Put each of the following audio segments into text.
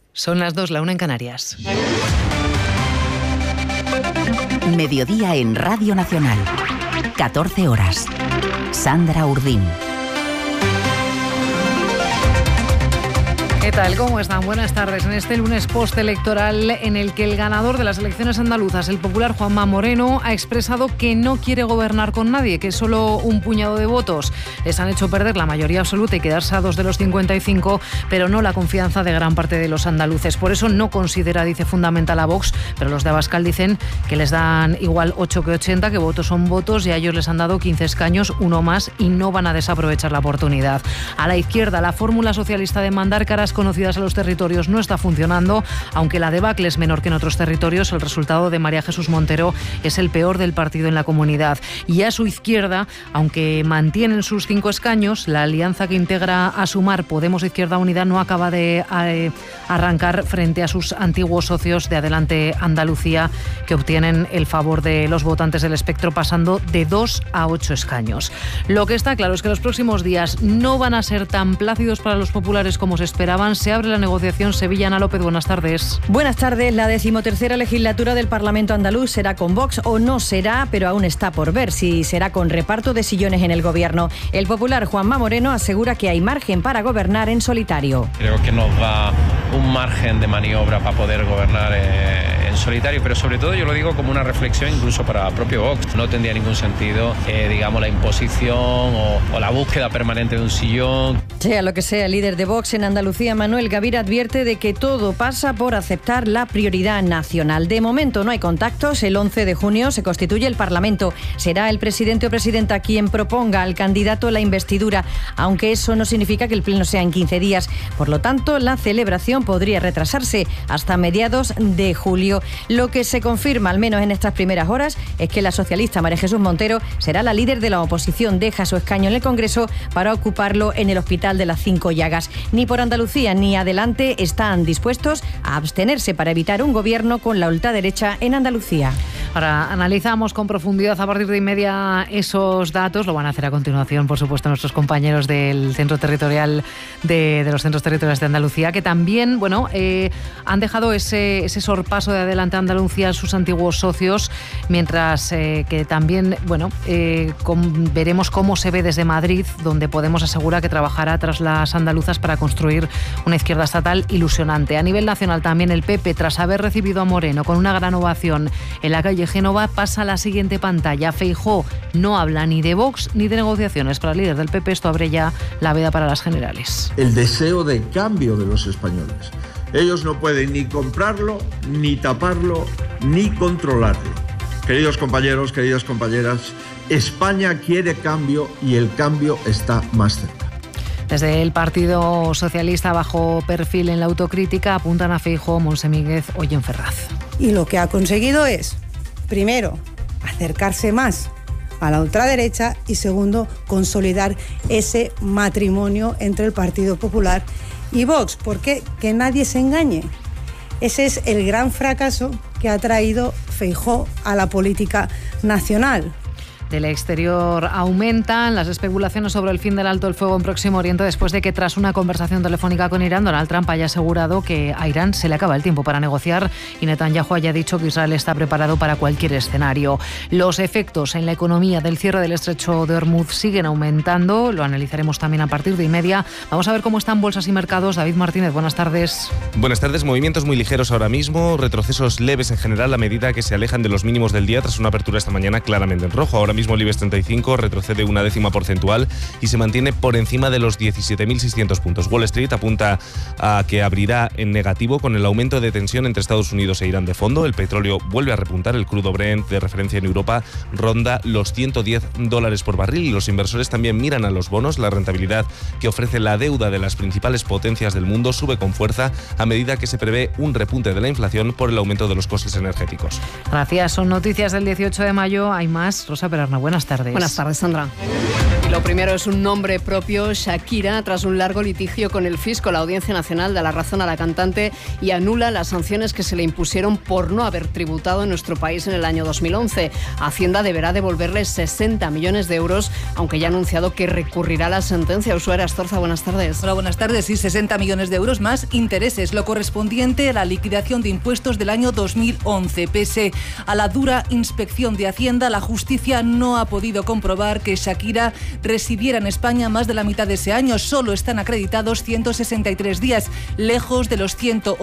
Son las 2, la 1 en Canarias. Mediodía en Radio Nacional. 14 horas. Sandra Urdín. ¿Qué tal? ¿Cómo están? Buenas tardes. En este lunes postelectoral en el que el ganador de las elecciones andaluzas, el popular Juanma Moreno, ha expresado que no quiere gobernar con nadie, que solo un puñado de votos les han hecho perder la mayoría absoluta y quedarse a 2 de los 55, pero no la confianza de gran parte de los andaluces. Por eso no considera, dice, fundamental a Vox, pero los de Abascal dicen que les dan igual 8 que 80, que votos son votos, y a ellos les han dado 15 escaños, uno más, y no van a desaprovechar la oportunidad. A la izquierda, la fórmula socialista de mandar caras conocidas a los territorios no está funcionando. Aunque la debacle es menor que en otros territorios, el resultado de María Jesús Montero es el peor del partido en la comunidad. Y a su izquierda, aunque mantienen sus 5 escaños, la alianza que integra a Sumar, Podemos Izquierda Unida, no acaba de arrancar frente a sus antiguos socios de Adelante Andalucía, que obtienen el favor de los votantes del espectro, pasando de 2 a 8 escaños. Lo que está claro es que los próximos días no van a ser tan plácidos para los populares como se esperaban. Se abre la negociación. Sevilla. Ana López, buenas tardes. Buenas tardes. La 13ª legislatura del Parlamento andaluz será con Vox o no será, pero aún está por ver si será con reparto de sillones en el gobierno. El popular Juanma Moreno asegura que hay margen para gobernar en solitario. Creo que nos da un margen de maniobra para poder gobernar en solitario, pero sobre todo yo lo digo como una reflexión incluso para el propio Vox. No tendría ningún sentido, digamos, la imposición o la búsqueda permanente de un sillón. Sea lo que sea, el líder de Vox en Andalucía, Manuel Gavira, advierte de que todo pasa por aceptar la prioridad nacional. De momento no hay contactos. El 11 de junio se constituye el Parlamento. Será el presidente o presidenta quien proponga al candidato la investidura, aunque eso no significa que el pleno sea en 15 días. Por lo tanto, la celebración podría retrasarse hasta mediados de julio. Lo que se confirma, al menos en estas primeras horas, es que la socialista María Jesús Montero será la líder de la oposición. Deja su escaño en el Congreso para ocuparlo en el Hospital de las 5 Llagas. Ni por Andalucía ni Adelante están dispuestos a abstenerse para evitar un gobierno con la ultraderecha en Andalucía. Ahora analizamos con profundidad a partir de inmedia esos datos. Lo van a hacer a continuación, por supuesto, nuestros compañeros del Centro Territorial de los Centros Territoriales de Andalucía, que también, han dejado ese sorpaso de Adelante Andalucía a sus antiguos socios, mientras que también, veremos cómo se ve desde Madrid, donde Podemos asegura que trabajará tras las andaluzas para construir una izquierda estatal ilusionante. A nivel nacional también el PP, tras haber recibido a Moreno con una gran ovación en la calle Génova, pasa a la siguiente pantalla. Feijóo no habla ni de Vox ni de negociaciones. Para el líder del PP esto abre ya la veda para las generales. El deseo de cambio de los españoles. Ellos no pueden ni comprarlo, ni taparlo, ni controlarlo. Queridos compañeros, queridas compañeras, España quiere cambio y el cambio está más cerca. Desde el Partido Socialista, bajo perfil en la autocrítica, apuntan a Feijóo, Montse Míguez o Jen Ferraz. Y lo que ha conseguido es, primero, acercarse más a la ultraderecha y segundo, consolidar ese matrimonio entre el Partido Popular y Vox. Porque que nadie se engañe. Ese es el gran fracaso que ha traído Feijóo a la política nacional. Del exterior aumentan las especulaciones sobre el fin del alto el fuego en Próximo Oriente después de que, tras una conversación telefónica con Irán, Donald Trump haya asegurado que a Irán se le acaba el tiempo para negociar y Netanyahu haya dicho que Israel está preparado para cualquier escenario. Los efectos en la economía del cierre del estrecho de Hormuz siguen aumentando. Lo analizaremos también a partir de inmedia. Vamos a ver cómo están bolsas y mercados. David Martínez, buenas tardes. Buenas tardes. Movimientos muy ligeros ahora mismo, retrocesos leves en general a medida que se alejan de los mínimos del día tras una apertura esta mañana claramente en rojo. Ahora mismo el IBEX 35 retrocede 0,1 porcentual y se mantiene por encima de los 17.600 puntos. Wall Street apunta a que abrirá en negativo con el aumento de tensión entre Estados Unidos e Irán de fondo. El petróleo vuelve a repuntar, el crudo Brent de referencia en Europa ronda los $110 por barril y los inversores también miran a los bonos. La rentabilidad que ofrece la deuda de las principales potencias del mundo sube con fuerza a medida que se prevé un repunte de la inflación por el aumento de los costes energéticos. Gracias. Son noticias del 18 de mayo. Hay más. Rosa Pérez Serna. Buenas tardes. Buenas tardes, Sandra. Lo primero es un nombre propio, Shakira. Tras un largo litigio con el fisco, la Audiencia Nacional da la razón a la cantante y anula las sanciones que se le impusieron por no haber tributado en nuestro país en el año 2011. Hacienda deberá devolverle 60 millones de euros, aunque ya ha anunciado que recurrirá a la sentencia. Ushuaia Astorza, buenas tardes. Hola, buenas tardes. Sí, 60 millones de euros más intereses, lo correspondiente a la liquidación de impuestos del año 2011. Pese a la dura inspección de Hacienda, la justicia no ha podido comprobar que Shakira residiera en España más de la mitad de ese año. Solo están acreditados 163 días, lejos de los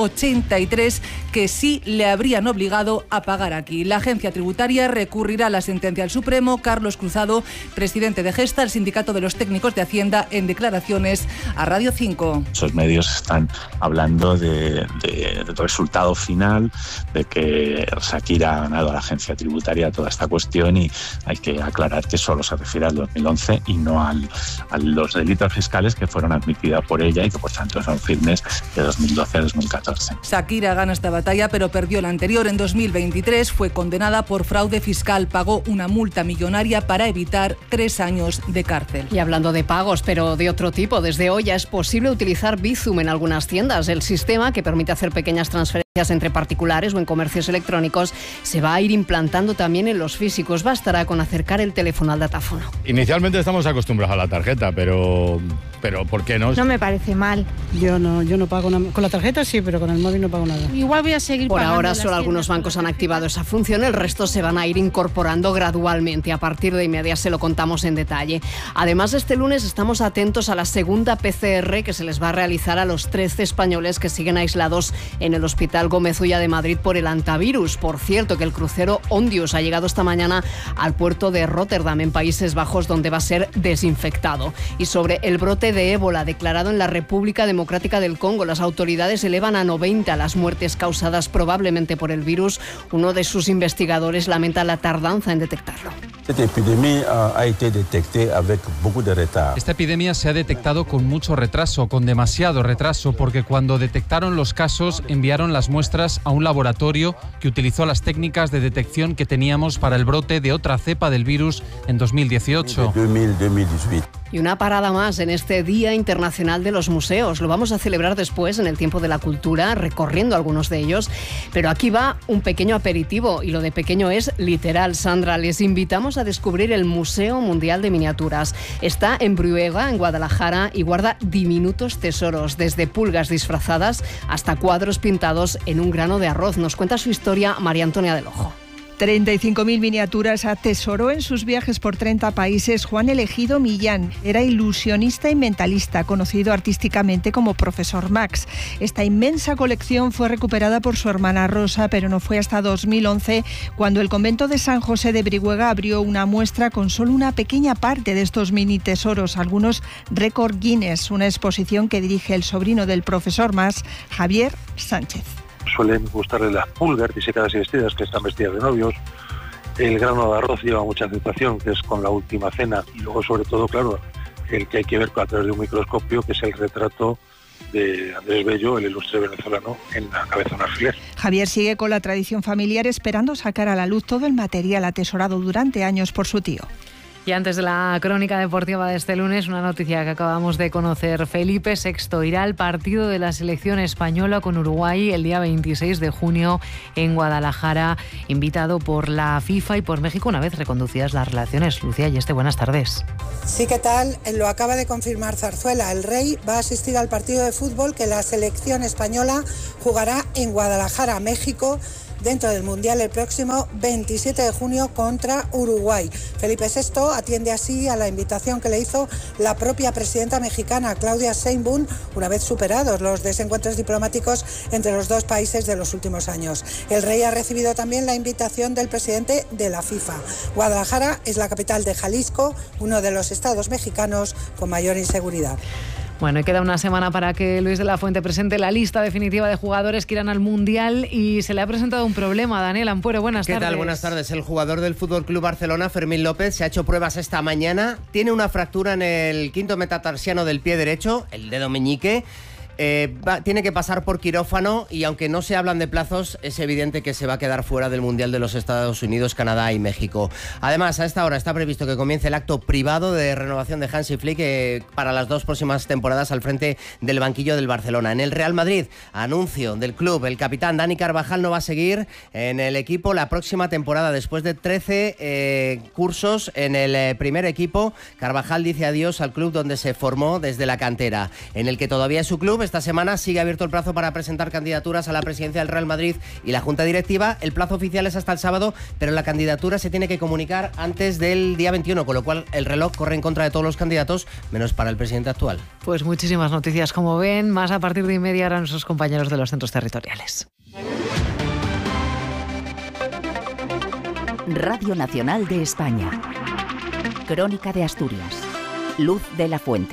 183 que sí le habrían obligado a pagar aquí. La agencia tributaria recurrirá a la sentencia al Supremo. Carlos Cruzado, presidente de Gesta, el sindicato de los técnicos de Hacienda, en declaraciones a Radio 5. Esos medios están hablando del resultado final, de que Shakira ha ganado a la agencia tributaria toda esta cuestión, y hay que aclarar que solo se refiere al 2011 y no a los delitos fiscales que fueron admitidos por ella y que por tanto son firmes de 2012 a 2014. Shakira gana esta batalla, pero perdió la anterior. En 2023 fue condenada por fraude fiscal. Pagó una multa millonaria para evitar 3 años de cárcel. Y hablando de pagos, pero de otro tipo, desde hoy ya es posible utilizar Bizum en algunas tiendas. El sistema, que permite hacer pequeñas transferencias entre particulares o en comercios electrónicos, se va a ir implantando también en los físicos. Bastará con acercar el teléfono al datáfono. Inicialmente estamos acostumbrados a la tarjeta, pero ¿por qué no? No me parece mal. Yo no pago nada. Con la tarjeta sí, pero con el móvil no pago nada. Igual voy a seguir Por pagando. ahora solo algunos bancos han activado esa función, el resto se van a ir incorporando gradualmente. A partir de inmediato se lo contamos en detalle. Además, este lunes estamos atentos a la segunda PCR que se les va a realizar a los 13 españoles que siguen aislados en el Hospital Gómez Ulla de Madrid por el antivirus. Por cierto, que el crucero Ondius ha llegado esta mañana al puerto de Rotterdam, en Países Bajos, donde va a ser desinfectado. Y sobre el brote de ébola declarado en la República Democrática del Congo, las autoridades elevan a 90 las muertes causadas probablemente por el virus. Uno de sus investigadores lamenta la tardanza en detectarlo. Esta epidemia Esta epidemia se ha detectado con mucho retraso, con demasiado retraso, porque cuando detectaron los casos enviaron las muestras a un laboratorio que utilizó las técnicas de detección que teníamos para el brote de otra cepa del virus en 2018. Y una parada más en este Día Internacional de los Museos. Lo vamos a celebrar después, en el Tiempo de la Cultura, recorriendo algunos de ellos. Pero aquí va un pequeño aperitivo, y lo de pequeño es literal. Sandra, les invitamos a descubrir el Museo Mundial de Miniaturas. Está en Bruega, en Guadalajara, y guarda diminutos tesoros, desde pulgas disfrazadas hasta cuadros pintados en un grano de arroz. Nos cuenta su historia María Antonia del Ojo. 35.000 miniaturas atesoró en sus viajes por 30 países Juan Elegido Millán. Era ilusionista y mentalista, conocido artísticamente como Profesor Max. Esta inmensa colección fue recuperada por su hermana Rosa, pero no fue hasta 2011 cuando el convento de San José de Brihuega abrió una muestra con solo una pequeña parte de estos mini tesoros, algunos récord Guinness, una exposición que dirige el sobrino del Profesor Max, Javier Sánchez. Suelen gustarle las pulgas disecadas y vestidas, que están vestidas de novios. El grano de arroz lleva mucha aceptación, que es con la última cena. Y luego, sobre todo, claro, el que hay que ver a través de un microscopio, que es el retrato de Andrés Bello, el ilustre venezolano, en la cabeza de un alfiler. Javier sigue con la tradición familiar, esperando sacar a la luz todo el material atesorado durante años por su tío. Y antes de la crónica deportiva de este lunes, una noticia que acabamos de conocer. Felipe VI irá al partido de la selección española con Uruguay el día 26 de junio en Guadalajara, invitado por la FIFA y por México una vez reconducidas las relaciones. Lucía Yeste, buenas tardes. Sí, ¿qué tal? Lo acaba de confirmar Zarzuela. El Rey va a asistir al partido de fútbol que la selección española jugará en Guadalajara, México, dentro del Mundial el próximo 27 de junio contra Uruguay. Felipe VI atiende así a la invitación que le hizo la propia presidenta mexicana, Claudia Sheinbaum, una vez superados los desencuentros diplomáticos entre los dos países de los últimos años. El Rey ha recibido también la invitación del presidente de la FIFA. Guadalajara es la capital de Jalisco, uno de los estados mexicanos con mayor inseguridad. Bueno, y queda una semana para que Luis de la Fuente presente la lista definitiva de jugadores que irán al Mundial, y se le ha presentado un problema. Daniel Ampuero, buenas tardes. ¿Qué tal? Buenas tardes. El jugador del FC Barcelona, Fermín López, se ha hecho pruebas esta mañana. Tiene una fractura en el quinto metatarsiano del pie derecho, el dedo meñique. tiene que pasar por quirófano y aunque no se hablan de plazos, es evidente que se va a quedar fuera del Mundial de los Estados Unidos, Canadá y México. Además, a esta hora está previsto que comience el acto privado de renovación de Hansi Flick para las 2 próximas temporadas al frente del banquillo del Barcelona. En el Real Madrid, anuncio del club, el capitán Dani Carvajal no va a seguir en el equipo la próxima temporada. Después de 13 cursos en el primer equipo, Carvajal dice adiós al club donde se formó desde la cantera, en el que todavía es su club. Esta semana sigue abierto el plazo para presentar candidaturas a la presidencia del Real Madrid y la Junta Directiva. El plazo oficial es hasta el sábado, pero la candidatura se tiene que comunicar antes del día 21, con lo cual el reloj corre en contra de todos los candidatos, menos para el presidente actual. Pues muchísimas noticias, como ven, más a partir de 1:30 harán nuestros compañeros de los centros territoriales. Radio Nacional de España. Crónica de Asturias. Luz de la Fuente.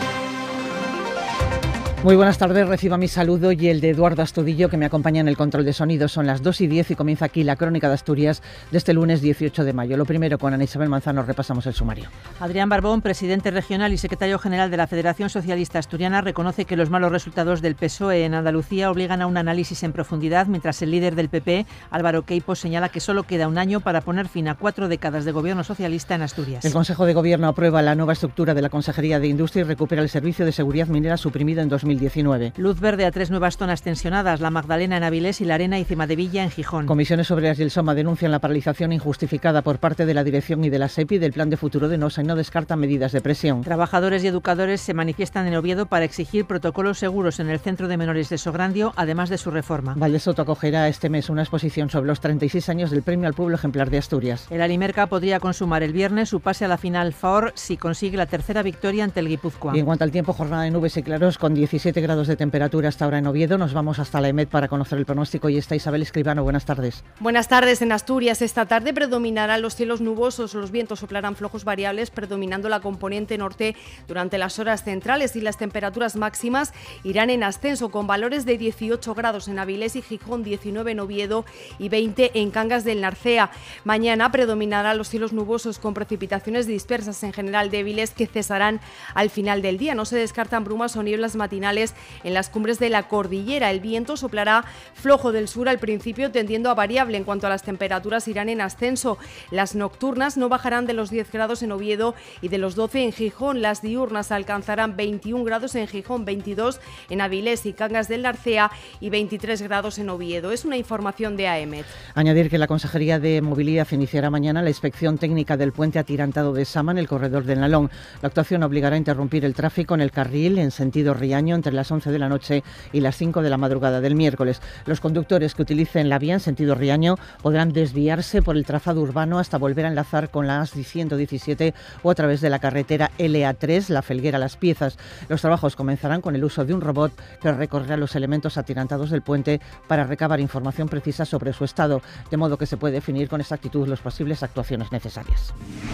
Muy buenas tardes, reciba mi saludo y el de Eduardo Astudillo, que me acompaña en el control de sonido. Son las 2:10 y comienza aquí la Crónica de Asturias de este lunes 18 de mayo. Lo primero, con Ana Isabel Manzano repasamos el sumario. Adrián Barbón, presidente regional y secretario general de la Federación Socialista Asturiana, reconoce que los malos resultados del PSOE en Andalucía obligan a un análisis en profundidad, mientras el líder del PP, Álvaro Queipo, señala que solo queda un año para poner fin a 4 décadas de gobierno socialista en Asturias. El Consejo de Gobierno aprueba la nueva estructura de la Consejería de Industria y recupera el servicio de seguridad minera suprimido en 2019. Luz verde a 3 nuevas zonas tensionadas, la Magdalena en Avilés y la Arena y Cimadevilla en Gijón. Comisiones Obreras y el SOMA denuncian la paralización injustificada por parte de la dirección y de la SEPI del plan de futuro de Nosa y no descartan medidas de presión. Trabajadores y educadores se manifiestan en Oviedo para exigir protocolos seguros en el Centro de Menores de Sograndio, además de su reforma. Valdesoto acogerá este mes una exposición sobre los 36 años del Premio al Pueblo Ejemplar de Asturias. El Alimerca podría consumar el viernes su pase a la final FAOR si consigue la tercera victoria ante el Guipúzcoa. Y en cuanto al tiempo, jornada de nubes y claros con 17 grados de temperatura hasta ahora en Oviedo. Nos vamos hasta la EMET para conocer el pronóstico y está Isabel Escribano. Buenas tardes. Buenas tardes. En Asturias esta tarde predominarán los cielos nubosos, los vientos soplarán flojos variables, predominando la componente norte durante las horas centrales y las temperaturas máximas irán en ascenso con valores de 18 grados en Avilés y Gijón, 19 en Oviedo y 20 en Cangas del Narcea. Mañana predominarán los cielos nubosos con precipitaciones dispersas en general débiles que cesarán al final del día. No se descartan brumas o nieblas matinales en las cumbres de la cordillera. El viento soplará flojo del sur al principio, tendiendo a variable. En cuanto a las temperaturas, irán en ascenso. Las nocturnas no bajarán de los 10 grados en Oviedo y de los 12 en Gijón. Las diurnas alcanzarán 21 grados en Gijón, 22 en Avilés y Cangas del Narcea y 23 grados en Oviedo. Es una información de AEMET. Añadir que la Consejería de Movilidad iniciará mañana la inspección técnica del puente atirantado de Sama en el corredor del Nalón. La actuación obligará a interrumpir el tráfico en el carril en sentido Riaño entre las 11 de la noche y las 5 de la madrugada del miércoles. Los conductores que utilicen la vía en sentido Riaño podrán desviarse por el trazado urbano hasta volver a enlazar con la A117 o a través de la carretera LA3, La Felguera-Las Piezas. Los trabajos comenzarán con el uso de un robot que recorrerá los elementos atirantados del puente para recabar información precisa sobre su estado, de modo que se puede definir con exactitud las posibles actuaciones necesarias.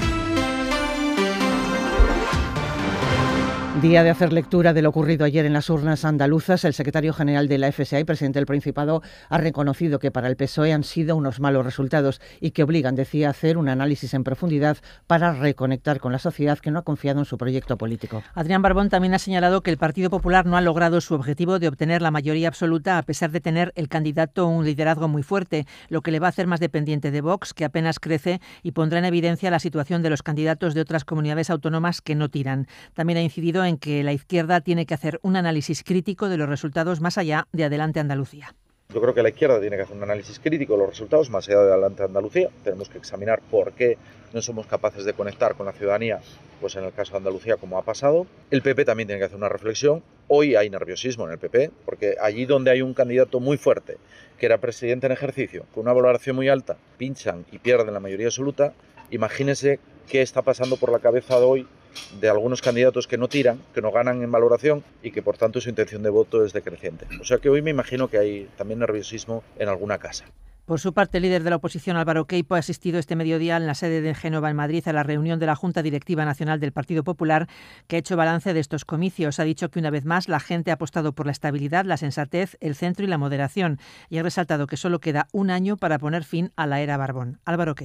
Día de hacer lectura de lo ocurrido ayer en las urnas andaluzas. El secretario general de la FSA y presidente del Principado ha reconocido que para el PSOE han sido unos malos resultados y que obligan, decía, a hacer un análisis en profundidad para reconectar con la sociedad que no ha confiado en su proyecto político. Adrián Barbón también ha señalado que el Partido Popular no ha logrado su objetivo de obtener la mayoría absoluta a pesar de tener el candidato un liderazgo muy fuerte, lo que le va a hacer más dependiente de Vox, que apenas crece, y pondrá en evidencia la situación de los candidatos de otras comunidades autónomas que no tiran. También ha incidido en que la izquierda tiene que hacer un análisis crítico de los resultados más allá de Adelante Andalucía. Yo creo que la izquierda tiene que hacer un análisis crítico de los resultados más allá de Adelante Andalucía. Tenemos que examinar por qué no somos capaces de conectar con la ciudadanía, pues en el caso de Andalucía, como ha pasado. El PP también tiene que hacer una reflexión. Hoy hay nerviosismo en el PP, porque allí donde hay un candidato muy fuerte, que era presidente en ejercicio, con una valoración muy alta, pinchan y pierden la mayoría absoluta. Imagínense qué está pasando por la cabeza de hoy de algunos candidatos que no tiran, que no ganan en valoración y que por tanto su intención de voto es decreciente. O sea que hoy me imagino que hay también nerviosismo en alguna casa. Por su parte, el líder de la oposición, Álvaro Queipo, ha asistido este mediodía en la sede de Génova, en Madrid, a la reunión de la Junta Directiva Nacional del Partido Popular, que ha hecho balance de estos comicios. Ha dicho que una vez más la gente ha apostado por la estabilidad, la sensatez, el centro y la moderación, y ha resaltado que solo queda un año para poner fin a la era Barbón. Álvaro Queipo.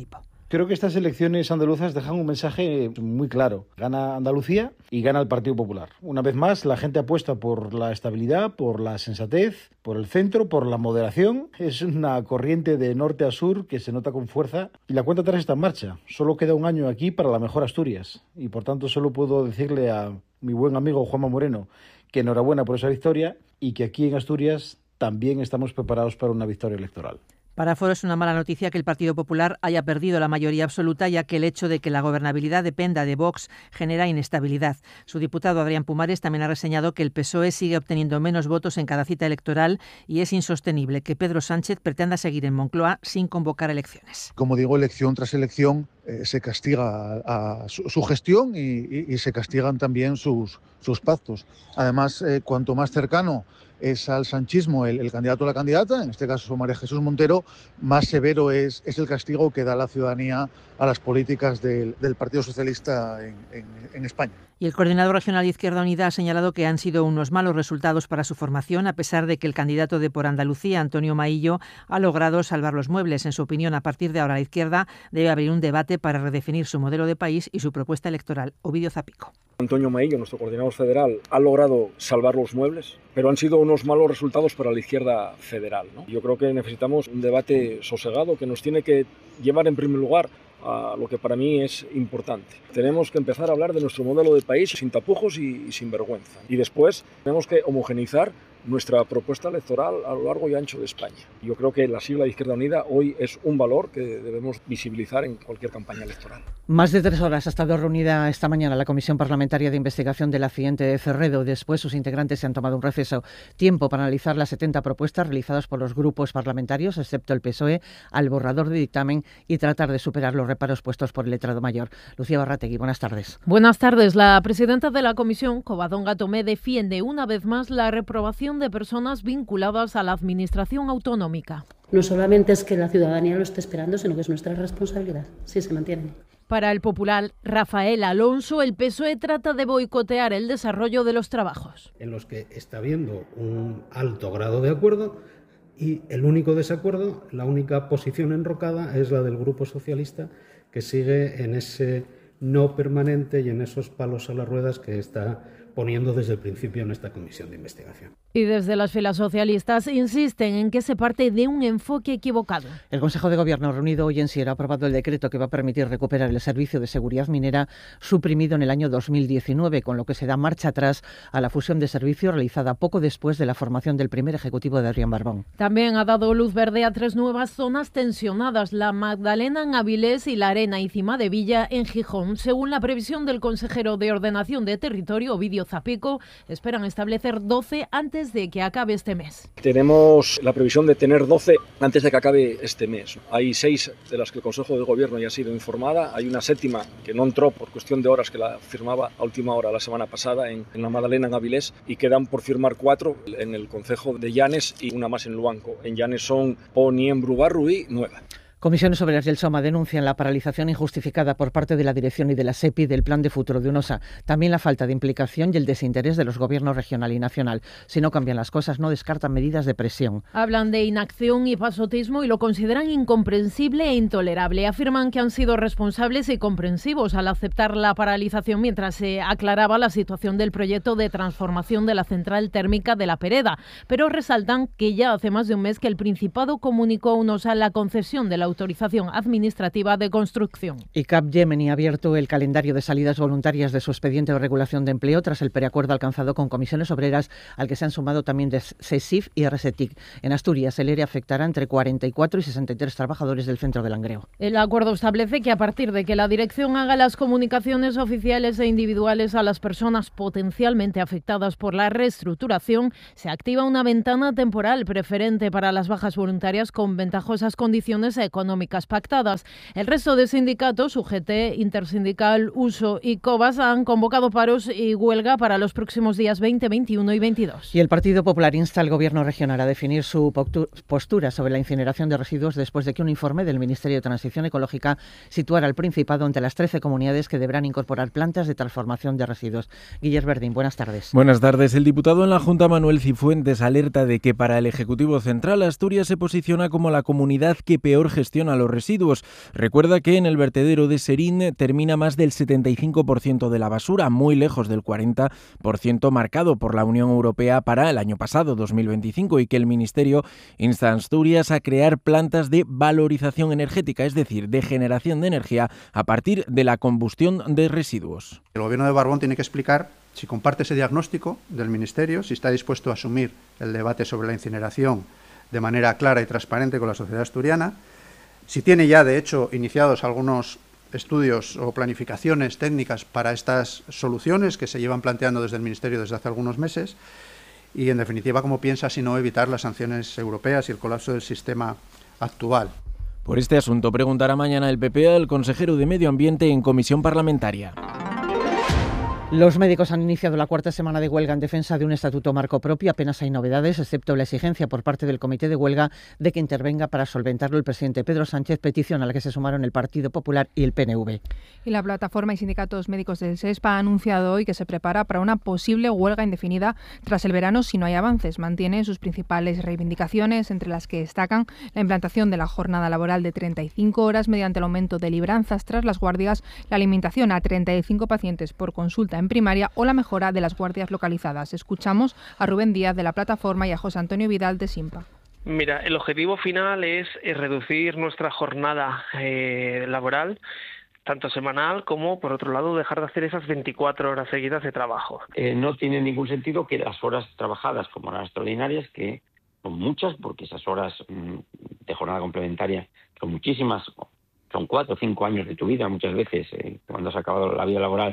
Creo que estas elecciones andaluzas dejan un mensaje muy claro. Gana Andalucía y gana el Partido Popular. Una vez más, la gente apuesta por la estabilidad, por la sensatez, por el centro, por la moderación. Es una corriente de norte a sur que se nota con fuerza y la cuenta atrás está en marcha. Solo queda un año aquí para la mejor Asturias y por tanto solo puedo decirle a mi buen amigo Juanma Moreno que enhorabuena por esa victoria y que aquí en Asturias también estamos preparados para una victoria electoral. Para Foro es una mala noticia que el Partido Popular haya perdido la mayoría absoluta, ya que el hecho de que la gobernabilidad dependa de Vox genera inestabilidad. Su diputado Adrián Pumares también ha reseñado que el PSOE sigue obteniendo menos votos en cada cita electoral y es insostenible que Pedro Sánchez pretenda seguir en Moncloa sin convocar elecciones. Como digo, elección tras elección se castiga a su gestión y se castigan también sus pactos. Además, cuanto más cercano es al sanchismo el candidato o la candidata, en este caso María Jesús Montero, más severo es el castigo que da la ciudadanía a las políticas del Partido Socialista en España. Y el coordinador regional de Izquierda Unida ha señalado que han sido unos malos resultados para su formación, a pesar de que el candidato de Por Andalucía, Antonio Maillo, ha logrado salvar los muebles. En su opinión, a partir de ahora la izquierda debe abrir un debate para redefinir su modelo de país y su propuesta electoral. Ovidio Zapico. Antonio Maillo, nuestro coordinador federal, ha logrado salvar los muebles, pero han sido unos malos resultados para la izquierda federal, ¿no? Yo creo que necesitamos un debate sosegado que nos tiene que llevar en primer lugar a lo que para mí es importante. Tenemos que empezar a hablar de nuestro modelo de país sin tapujos y sin vergüenza. Y después tenemos que homogeneizar nuestra propuesta electoral a lo largo y ancho de España. Yo creo que la sigla de Izquierda Unida hoy es un valor que debemos visibilizar en cualquier campaña electoral. Más de 3 horas ha estado reunida esta mañana la Comisión Parlamentaria de Investigación del accidente de Cerredo. Después, sus integrantes se han tomado un receso. Tiempo para analizar las 70 propuestas realizadas por los grupos parlamentarios, excepto el PSOE, al borrador de dictamen y tratar de superar los reparos puestos por el letrado mayor. Lucía Barrategui, buenas tardes. Buenas tardes. La presidenta de la Comisión, Covadonga Tomé, defiende una vez más la reprobación de personas vinculadas a la Administración autonómica. No solamente es que la ciudadanía lo esté esperando, sino que es nuestra responsabilidad, si se mantiene. Para el popular Rafael Alonso, el PSOE trata de boicotear el desarrollo de los trabajos. En los que está habiendo un alto grado de acuerdo y el único desacuerdo, la única posición enrocada es la del Grupo Socialista, que sigue en ese no permanente y en esos palos a las ruedas que está poniendo desde el principio en esta comisión de investigación. Y desde las filas socialistas insisten en que se parte de un enfoque equivocado. El Consejo de Gobierno reunido hoy en Sierra ha aprobado el decreto que va a permitir recuperar el servicio de seguridad minera suprimido en el año 2019, con lo que se da marcha atrás a la fusión de servicios realizada poco después de la formación del primer ejecutivo de Adrián Barbón. También ha dado luz verde a 3 nuevas zonas tensionadas, la Magdalena en Avilés y la Arena y Cima de Villa en Gijón. Según la previsión del consejero de Ordenación de Territorio, Ovidio Zapico, esperan establecer 12 antes de que acabe este mes. Tenemos la previsión de tener 12 antes de que acabe este mes. Hay 6 de las que el Consejo de Gobierno ya ha sido informada. Hay una 7ª que no entró por cuestión de horas, que la firmaba a última hora la semana pasada en la Magdalena en Avilés, y quedan por firmar 4 en el Concejo de Llanes y una más en Luanco. En Llanes son Poniembru, Barru y Nueva. Comisiones Obreras y el SOMA denuncian la paralización injustificada por parte de la dirección y de la SEPI del Plan de Futuro de UNOSA. También la falta de implicación y el desinterés de los gobiernos regional y nacional. Si no cambian las cosas, no descartan medidas de presión. Hablan de inacción y pasotismo y lo consideran incomprensible e intolerable. Afirman que han sido responsables y comprensivos al aceptar la paralización mientras se aclaraba la situación del proyecto de transformación de la central térmica de La Pereda. Pero resaltan que ya hace más de un mes que el Principado comunicó a UNOSA la concesión de la autorización administrativa de construcción. Y Capgemini ha abierto el calendario de salidas voluntarias de su expediente de regulación de empleo tras el preacuerdo alcanzado con Comisiones Obreras, al que se han sumado también de CESIF y RSETIC. En Asturias, el ERE afectará entre 44 y 63 trabajadores del centro de Langreo. El acuerdo establece que a partir de que la dirección haga las comunicaciones oficiales e individuales a las personas potencialmente afectadas por la reestructuración, se activa una ventana temporal preferente para las bajas voluntarias con ventajosas condiciones económicas pactadas. El resto de sindicatos, UGT, Intersindical, USO y COBAS, han convocado paros y huelga para los próximos días 20, 21 y 22. Y el Partido Popular insta al Gobierno regional a definir su postura sobre la incineración de residuos después de que un informe del Ministerio de Transición Ecológica situara al Principado entre las 13 comunidades que deberán incorporar plantas de transformación de residuos. Guillermo Verdín, buenas tardes. Buenas tardes. El diputado en la Junta, Manuel Cifuentes, alerta de que para el Ejecutivo Central Asturias se posiciona como la comunidad que peor gestiona gestiona los residuos. Recuerda que en el vertedero de Serín termina más del 75% de la basura, muy lejos del 40% marcado por la Unión Europea para el año pasado, 2025, y que el Ministerio insta a Asturias a crear plantas de valorización energética, es decir, de generación de energía a partir de la combustión de residuos. El Gobierno de Barbón tiene que explicar si comparte ese diagnóstico del Ministerio, si está dispuesto a asumir el debate sobre la incineración de manera clara y transparente con la sociedad asturiana, si tiene ya, de hecho, iniciados algunos estudios o planificaciones técnicas para estas soluciones que se llevan planteando desde el Ministerio desde hace algunos meses y, en definitiva, cómo piensa, si no, evitar las sanciones europeas y el colapso del sistema actual. Por este asunto preguntará mañana el PP al consejero de Medio Ambiente en comisión parlamentaria. Los médicos han iniciado la cuarta semana de huelga en defensa de un estatuto marco propio. Apenas hay novedades, excepto la exigencia por parte del Comité de Huelga de que intervenga para solventarlo el presidente Pedro Sánchez, petición a la que se sumaron el Partido Popular y el PNV. Y la plataforma y sindicatos médicos del SESPA ha anunciado hoy que se prepara para una posible huelga indefinida tras el verano si no hay avances. Mantiene sus principales reivindicaciones, entre las que destacan la implantación de la jornada laboral de 35 horas mediante el aumento de libranzas tras las guardias, la alimentación a 35 pacientes por consulta en primaria o la mejora de las guardias localizadas. Escuchamos a Rubén Díaz de la plataforma y a José Antonio Vidal de Simpa. Mira, el objetivo final es reducir nuestra jornada laboral, tanto semanal como, por otro lado, dejar de hacer esas 24 horas seguidas de trabajo. No tiene ningún sentido que las horas trabajadas como las extraordinarias, que son muchas, porque esas horas de jornada complementaria son muchísimas, son 4 o 5 años de tu vida muchas veces, cuando has acabado la vida laboral,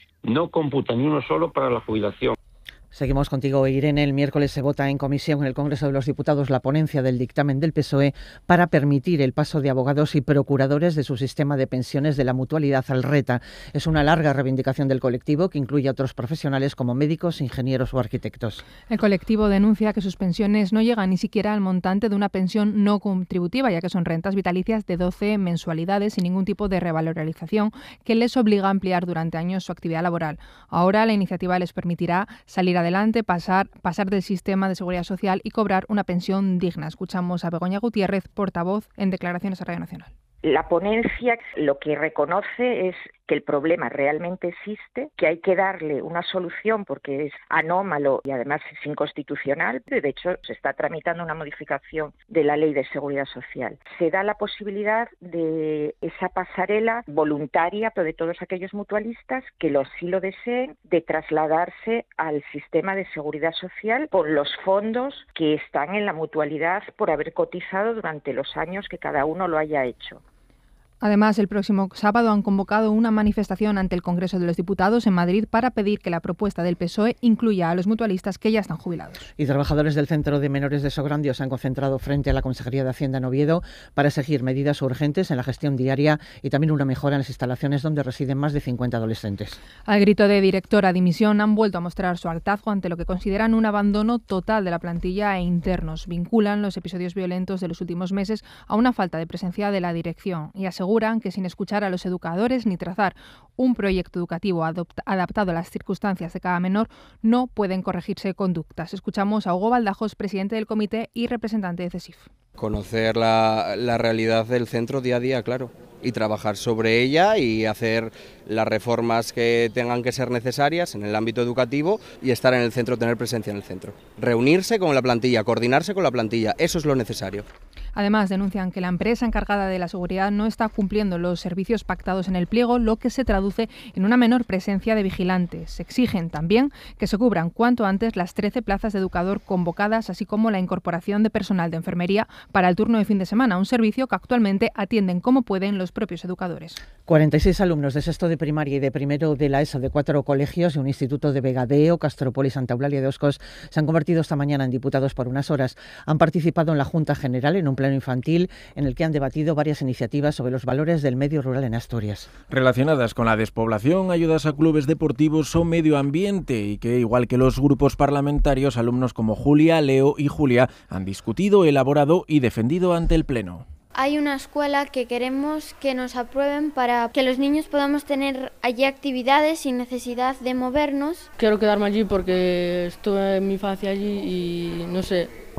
no computa ni uno solo para la jubilación. Seguimos contigo, Irene. El miércoles se vota en comisión en el Congreso de los Diputados la ponencia del dictamen del PSOE para permitir el paso de abogados y procuradores de su sistema de pensiones de la Mutualidad al RETA. Es una larga reivindicación del colectivo que incluye a otros profesionales como médicos, ingenieros o arquitectos. El colectivo denuncia que sus pensiones no llegan ni siquiera al montante de una pensión no contributiva, ya que son rentas vitalicias de 12 mensualidades sin ningún tipo de revalorización que les obliga a ampliar durante años su actividad laboral. Ahora la iniciativa les permitirá salir adelante, pasar del sistema de seguridad social y cobrar una pensión digna. Escuchamos a Begoña Gutiérrez, portavoz en declaraciones a Radio Nacional. La ponencia lo que reconoce es que el problema realmente existe, que hay que darle una solución porque es anómalo y además es inconstitucional. De hecho, se está tramitando una modificación de la Ley de Seguridad Social. Se da la posibilidad de esa pasarela voluntaria de todos aquellos mutualistas que así lo deseen, de trasladarse al sistema de seguridad social con los fondos que están en la mutualidad por haber cotizado durante los años que cada uno lo haya hecho. Además, el próximo sábado han convocado una manifestación ante el Congreso de los Diputados en Madrid para pedir que la propuesta del PSOE incluya a los mutualistas que ya están jubilados. Y trabajadores del Centro de Menores de Sograndio se han concentrado frente a la Consejería de Hacienda en Oviedo para exigir medidas urgentes en la gestión diaria y también una mejora en las instalaciones donde residen más de 50 adolescentes. Al grito de directora dimisión han vuelto a mostrar su hartazgo ante lo que consideran un abandono total de la plantilla e internos. Vinculan los episodios violentos de los últimos meses a una falta de presencia de la dirección y aseguran que sin escuchar a los educadores ni trazar un proyecto educativo adaptado a las circunstancias de cada menor, no pueden corregirse conductas. Escuchamos a Hugo Baldajos, presidente del comité y representante de CESIF. Conocer la realidad del centro día a día, claro, y trabajar sobre ella y hacer las reformas que tengan que ser necesarias en el ámbito educativo y estar en el centro, tener presencia en el centro. Reunirse con la plantilla, coordinarse con la plantilla, eso es lo necesario. Además, denuncian que la empresa encargada de la seguridad no está cumpliendo los servicios pactados en el pliego, lo que se traduce en una menor presencia de vigilantes. Exigen también que se cubran cuanto antes las 13 plazas de educador convocadas, así como la incorporación de personal de enfermería para el turno de fin de semana, un servicio que actualmente atienden como pueden los propios educadores. 46 alumnos de sexto de primaria y de primero de la ESO de 4 colegios y un instituto de Vegadeo, Castropol y Santa Eulalia de Oscos se han convertido esta mañana en diputados por unas horas. Han participado en la Junta General en un pleno infantil en el que han debatido varias iniciativas sobre los valores del medio rural en Asturias. Relacionadas con la despoblación, ayudas a clubes deportivos o medio ambiente y que, igual que los grupos parlamentarios, alumnos como Julia, Leo y Julia han discutido, elaborado y defendido ante el Pleno. Hay una escuela que queremos que nos aprueben para que los niños podamos tener allí actividades sin necesidad de movernos. Quiero quedarme allí porque estuve en mi infancia allí y no sé,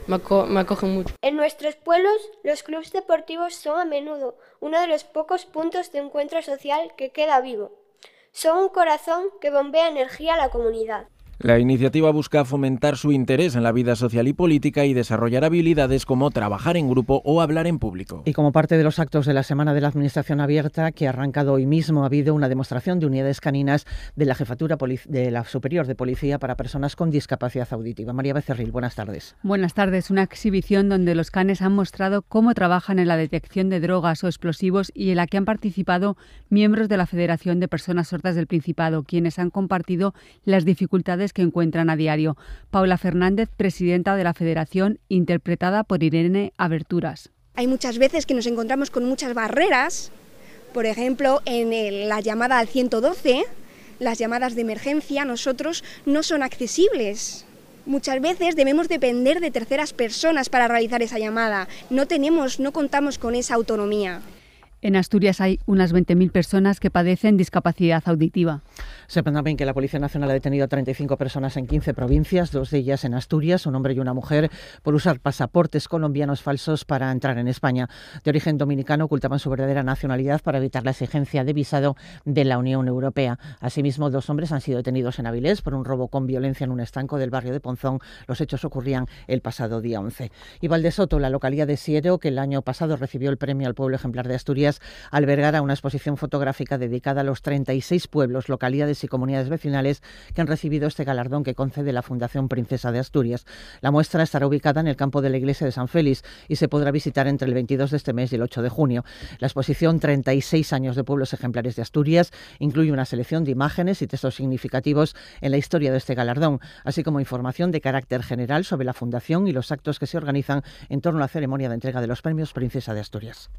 me acogen mucho. En nuestros pueblos, los clubes deportivos son a menudo uno de los pocos puntos de encuentro social que queda vivo. Son un corazón que bombea energía a la comunidad. La iniciativa busca fomentar su interés en la vida social y política y desarrollar habilidades como trabajar en grupo o hablar en público. Y como parte de los actos de la Semana de la Administración Abierta, que ha arrancado hoy mismo, ha habido una demostración de unidades caninas de la Jefatura de la Superior de Policía para personas con discapacidad auditiva. María Becerril, buenas tardes. Buenas tardes. Una exhibición donde los canes han mostrado cómo trabajan en la detección de drogas o explosivos y en la que han participado miembros de la Federación de Personas Sordas del Principado, quienes han compartido las dificultades que encuentran a diario. Paula Fernández, presidenta de la Federación, interpretada por Irene Aberturas. Hay muchas veces que nos encontramos con muchas barreras, por ejemplo, en la llamada al 112, las llamadas de emergencia, nosotros no son accesibles. Muchas veces debemos depender de terceras personas para realizar esa llamada. No contamos con esa autonomía. En Asturias hay unas 20.000 personas que padecen discapacidad auditiva. Sepan también que la Policía Nacional ha detenido a 35 personas en 15 provincias, 2 de ellas en Asturias, un hombre y una mujer, por usar pasaportes colombianos falsos para entrar en España. De origen dominicano, ocultaban su verdadera nacionalidad para evitar la exigencia de visado de la Unión Europea. Asimismo, 2 hombres han sido detenidos en Avilés por un robo con violencia en un estanco del barrio de Ponzón. Los hechos ocurrían el pasado día 11. Y Valdesoto, la localidad de Siero, que el año pasado recibió el premio al pueblo ejemplar de Asturias, albergará una exposición fotográfica dedicada a los 36 pueblos, localidades y comunidades vecinales que han recibido este galardón que concede la Fundación Princesa de Asturias. La muestra estará ubicada en el campo de la iglesia de San Félix y se podrá visitar entre el 22 de este mes y el 8 de junio. La exposición 36 años de pueblos ejemplares de Asturias incluye una selección de imágenes y textos significativos en la historia de este galardón, así como información de carácter general sobre la Fundación y los actos que se organizan en torno a la ceremonia de entrega de los premios Princesa de Asturias.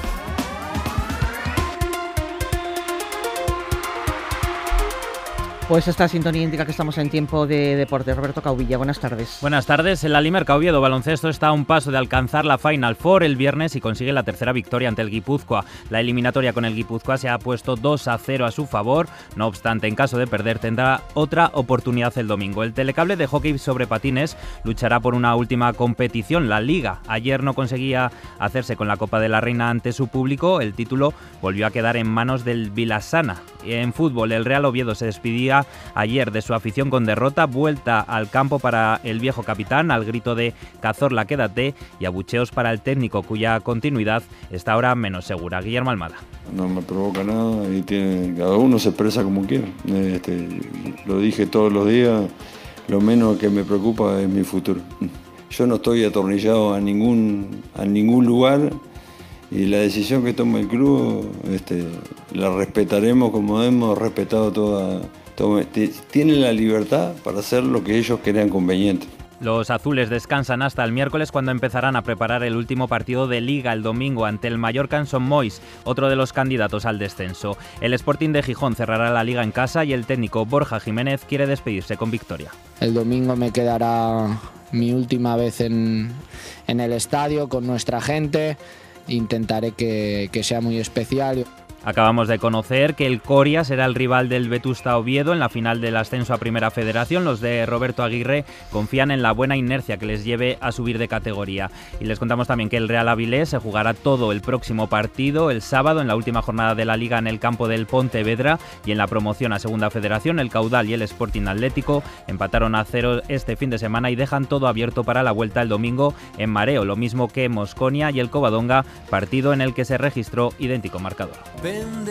Pues esta sintonía indica que estamos en tiempo de deporte. Roberto Cauvilla, buenas tardes. Buenas tardes. El Alimerca Oviedo Baloncesto está a un paso de alcanzar la Final Four el viernes y consigue la tercera victoria ante el Guipúzcoa. La eliminatoria con el Guipúzcoa se ha puesto 2-0 a su favor. No obstante, en caso de perder, tendrá otra oportunidad el domingo. El Telecable de hockey sobre patines luchará por una última competición, la Liga. Ayer no conseguía hacerse con la Copa de la Reina ante su público. El título volvió a quedar en manos del Vilassana. En fútbol, el Real Oviedo se despedía ayer de su afición con derrota, vuelta al campo para el viejo capitán al grito de Cazorla, quédate, y abucheos para el técnico cuya continuidad está ahora menos segura. Guillermo Almada. No me provoca nada y cada uno se expresa como quiera. Lo dije todos los días, lo menos que me preocupa es mi futuro. Yo no estoy atornillado a ningún lugar. Y la decisión que toma el club la respetaremos como hemos respetado toda. Tienen la libertad para hacer lo que ellos crean conveniente. Los azules descansan hasta el miércoles, cuando empezarán a preparar el último partido de Liga el domingo ante el Mallorca en Son Moix, otro de los candidatos al descenso. El Sporting de Gijón cerrará la Liga en casa y el técnico Borja Jiménez quiere despedirse con victoria. El domingo me quedará mi última vez en el estadio con nuestra gente. Intentaré que sea muy especial. Acabamos de conocer que el Coria será el rival del Vetusta Oviedo en la final del ascenso a Primera Federación. Los de Roberto Aguirre confían en la buena inercia que les lleve a subir de categoría. Y les contamos también que el Real Avilés se jugará todo el próximo partido el sábado en la última jornada de la Liga en el campo del Pontevedra, y en la promoción a Segunda Federación el Caudal y el Sporting Atlético empataron a 0 este fin de semana y dejan todo abierto para la vuelta el domingo en Mareo, lo mismo que Mosconia y el Covadonga, partido en el que se registró idéntico marcador.